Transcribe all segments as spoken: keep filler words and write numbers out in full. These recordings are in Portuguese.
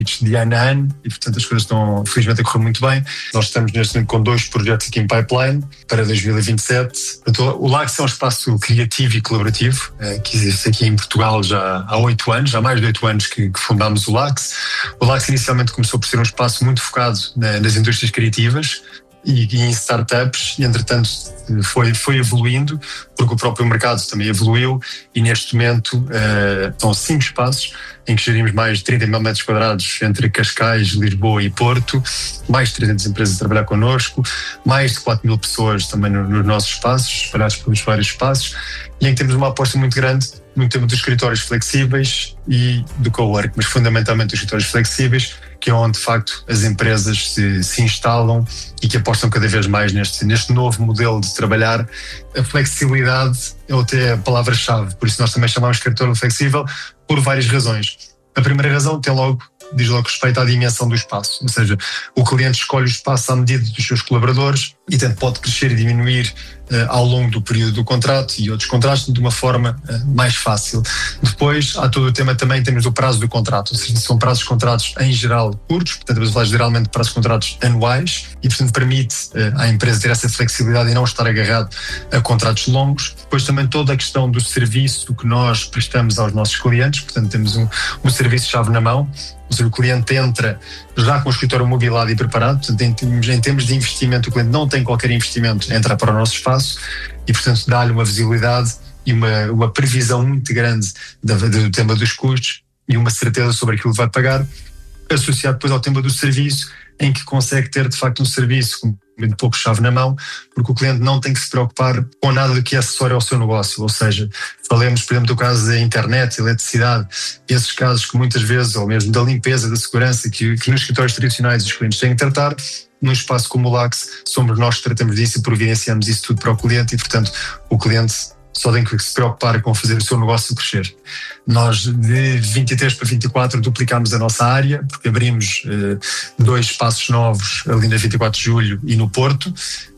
de ano a ano e, portanto, as coisas estão, felizmente, a correr muito bem. Nós estamos neste momento com dois projetos aqui em pipeline para dois mil e vinte e sete. Portanto, o Lax é um espaço criativo e colaborativo que existe aqui em Portugal já há oito anos, há mais de oito anos que, que fundámos o Lax. O Lax inicialmente começou por ser um espaço muito focado na, nas indústrias criativas e, e em startups, e entretanto foi, foi evoluindo, porque o próprio mercado também evoluiu, e neste momento uh, são cinco espaços em que gerimos mais de trinta mil metros quadrados entre Cascais, Lisboa e Porto, mais de trezentas empresas a trabalhar connosco, mais de quatro mil pessoas também nos no nossos espaços, espalhados pelos vários espaços, e em que temos uma aposta muito grande no tema dos escritórios flexíveis e do cowork, mas fundamentalmente os escritórios flexíveis, que é onde de facto as empresas se, se instalam e que apostam cada vez mais neste, neste novo modelo de trabalhar. A flexibilidade é até a palavra-chave, por isso nós também chamamos de escritório flexível por várias razões. A primeira razão tem logo, diz logo respeito à dimensão do espaço, ou seja, o cliente escolhe o espaço à medida dos seus colaboradores e tanto pode crescer e diminuir uh, ao longo do período do contrato e outros contratos de uma forma uh, mais fácil. Depois há todo o tema também, temos o prazo do contrato, ou seja, são prazos de contratos em geral curtos, portanto vamos falar geralmente de prazos de contratos anuais e portanto permite uh, à empresa ter essa flexibilidade e não estar agarrado a contratos longos. Depois também toda a questão do serviço que nós prestamos aos nossos clientes, portanto temos um, um serviço-chave na mão. Ou seja, o cliente entra já com o escritório mobilado e preparado, portanto, em termos, em termos de investimento, o cliente não tem qualquer investimento, entra para o nosso espaço e, portanto, dá-lhe uma visibilidade e uma, uma previsão muito grande do, do tema dos custos e uma certeza sobre aquilo que vai pagar, associado depois ao tema do serviço, em que consegue ter, de facto, um serviço com um pouco chave na mão, porque o cliente não tem que se preocupar com nada do que é acessório ao seu negócio, ou seja, falemos, por exemplo, do caso da internet, eletricidade, esses casos que muitas vezes, ou mesmo da limpeza, da segurança, que, que nos escritórios tradicionais os clientes têm que tratar, num espaço como o Lax, somos nós que tratamos disso e providenciamos isso tudo para o cliente e, portanto, o cliente só tem que se preocupar com fazer o seu negócio crescer. Nós, de vinte e três para vinte e quatro, duplicámos a nossa área, porque abrimos eh, dois espaços novos ali na vinte e quatro de julho e no Porto,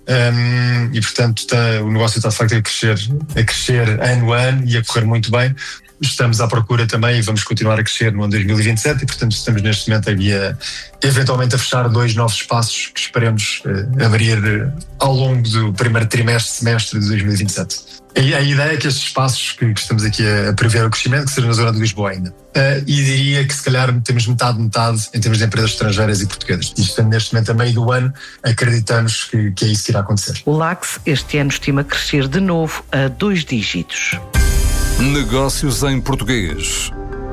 um, e portanto está, o negócio está de facto a crescer, a crescer ano a ano e a correr muito bem. Estamos à procura também e vamos continuar a crescer no ano dois mil e vinte e sete e, portanto, estamos neste momento a, eventualmente a fechar dois novos espaços que esperemos uh, abrir uh, ao longo do primeiro trimestre, semestre de dois mil e vinte e sete. A, a ideia é que estes espaços que, que estamos aqui a, a prever o crescimento, que seja na zona de Lisboa ainda. Uh, e diria que se calhar temos metade, metade em termos de empresas estrangeiras e portuguesas. E estando neste momento a meio do ano, acreditamos que, que é isso que irá acontecer. O Lax este ano estima crescer de novo a dois dígitos. Negócios em português.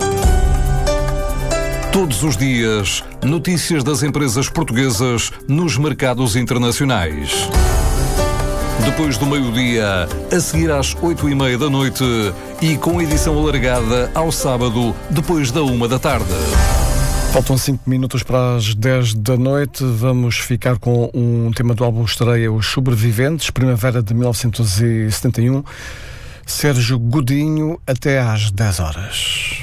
Todos os dias, notícias das empresas portuguesas nos mercados internacionais. Depois do meio-dia, a seguir às oito e meia da noite e com edição alargada ao sábado, depois da uma da tarde. Faltam cinco minutos para as dez da noite. Vamos ficar com um tema do álbum estreia, Os Sobreviventes, primavera de mil novecentos e setenta e um. Sérgio Godinho, até às dez horas.